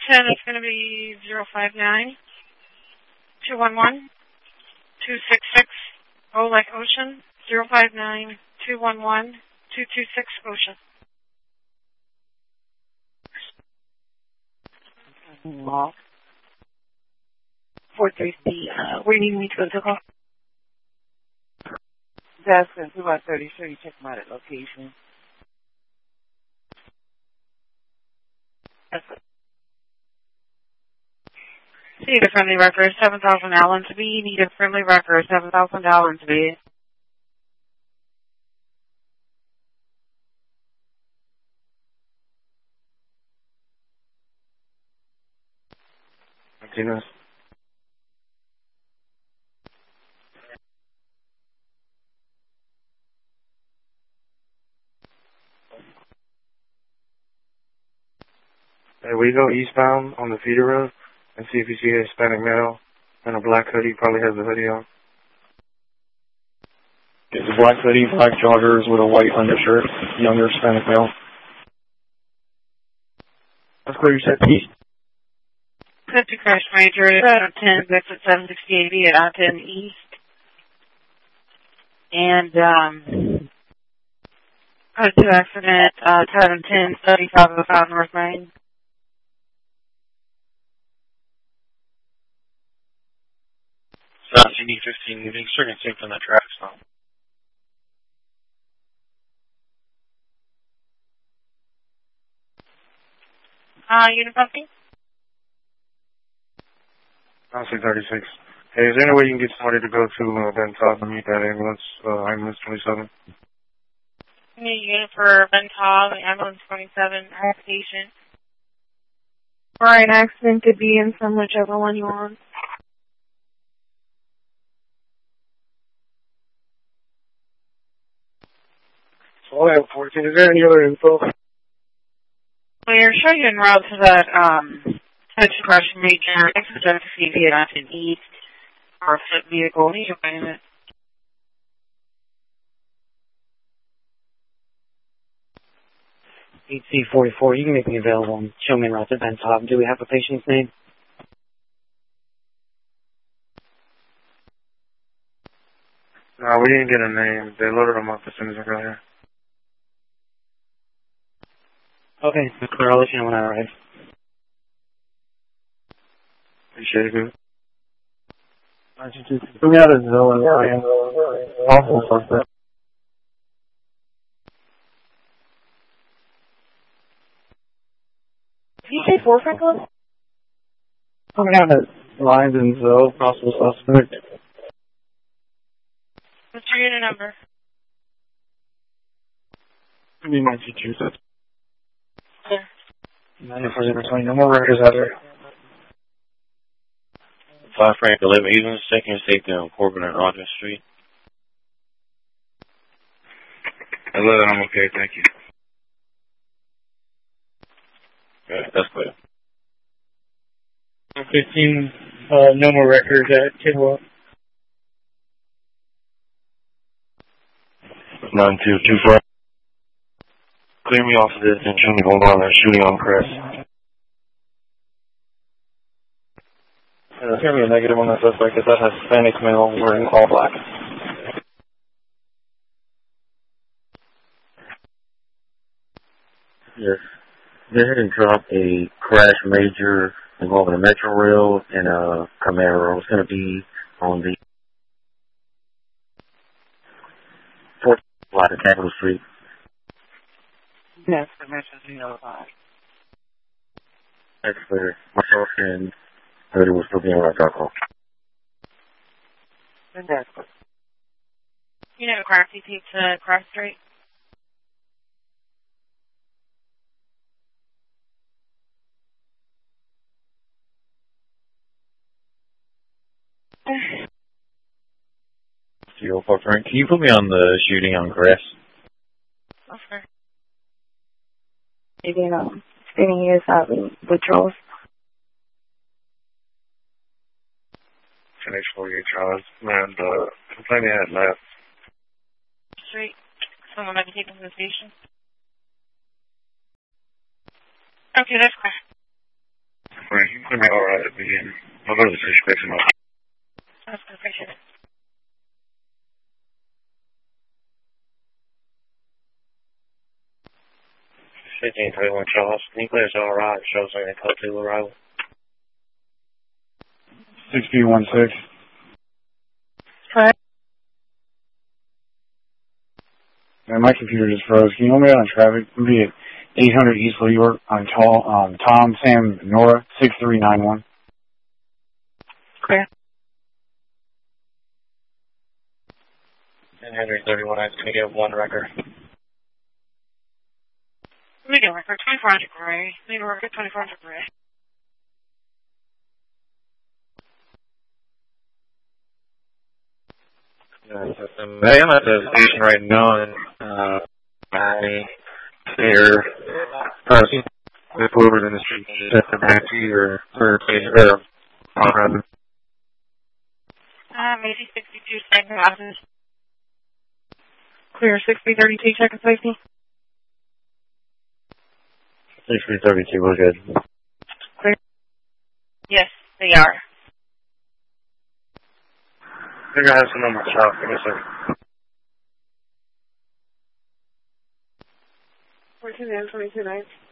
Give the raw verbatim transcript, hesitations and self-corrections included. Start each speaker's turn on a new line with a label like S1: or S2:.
S1: ten, it's going to be zero five nine, two one one, two six six, O like ocean, zero five nine, two one one, two two six ocean.
S2: Law. four three C, uh, where do you need to go to call?
S3: That's in two by thirty, sure you check my location.
S2: That's it.
S1: Need a friendly record, seven thousand Allen to be. Need a friendly record, seven thousand Allen to be.
S4: Martinez. Hey, we go eastbound on the feeder road and see if you see a Hispanic male in a black hoodie. Probably has the hoodie on.
S5: It's a black hoodie, black joggers with a white undershirt. Younger Hispanic male. That's clear, you said east.
S1: fifty crash major, uh, ten, exit seven sixty eighty at I ten East. And, um, code two accident, uh, seven ten, thirty-five oh five North Main.
S4: South C D fifteen, being certain safe on the track stop.
S1: Uh, unit pumping?
S4: South C thirty-six. Hey, is there any way you can get somebody to go to uh, Ben Todd and meet that ambulance, uh, ambulance twenty-seven?
S1: Need a unit for Ben Todd, ambulance twenty-seven, patient.
S2: Or an accident could be in from whichever one you want.
S4: So I have fourteen. Is there any other info?
S1: We're showing you en route to that, um, touch crash major, exit seven sixty eighty at I ten East. Our flip vehicle, need your payment.
S6: eight C forty-four, you can make me available and show me en route to Ben Todd. Do we have a patient's name?
S4: No, we didn't get a name. They loaded them up as soon as I got here.
S6: Okay, that's clear. I'll let you know when I arrive.
S4: Appreciate it, dude.
S5: We got a Zilla and Ryan. Awful suspect.
S2: Did you say four, Franklin?
S5: Coming out at Lions and Zoe, possible suspect.
S1: What's your unit number?
S5: Maybe Massachusetts.
S1: Clear.
S5: ninety-four zero twenty, no more records out there.
S4: five Frank eleven, even second safety on Corbin and Ogden Street. eleven, I'm okay, thank you. Okay, that's clear.
S5: fifteen, uh, no more records at Kidwell.
S4: nine two two four. Clear me off of this and show me going on there, shooting on Chris.
S5: Yeah, there's going to be a negative on that suspect because that has Hispanic male wearing all black.
S4: Yes. Go ahead and drop a crash major involving a Metro Rail and a Camaro. It's going to be on the fourth block of Capitol Street.
S3: Yes, the Metro zero five.
S4: That's clear. Myself and thirty will still be in our dark hole.
S3: And that's it.
S1: You know, Crafty Pizza, Cross Street.
S4: zero four Frank, can you put me on the shooting on Chris?
S1: Okay.
S2: Maybe, um, spinning years out in withdrawals.
S4: ten H forty-eight Charles. Man, the complainant had left.
S1: Street. Someone might be taken to the station. Okay, that's clear.
S4: It'll be alright at the beginning. I'll go to the fish, pick him up.
S1: That's good, appreciate it.
S6: fifteen twenty-one Charles. Nuclear's alright. Shows on the code two arrival.
S5: six B one six.
S2: Correct.
S5: Man, my computer just froze. Can you let me out on traffic? It'll be at eight hundred East Lee York on tall, um, Tom, Sam, Nora, six three nine one.
S2: Clear.
S6: And Henry thirty-one, I'm going to get one record.
S1: Legal record, twenty-four hundred gray. Legal record, twenty-four hundred gray.
S4: Hey, I'm at the station right now, and uh, my fare, uh, if whoever's in the street, just have to back to you or, or, or, or, rather.
S1: Uh, Macy sixty-two, second office.
S2: Clear. sixty thirty-two, check and safety.
S4: sixty thirty-two, we're good.
S2: Clear.
S1: Yes, they are.
S4: I think I have some on my shop. Give me a second.
S2: fourteen nine twenty-two nine.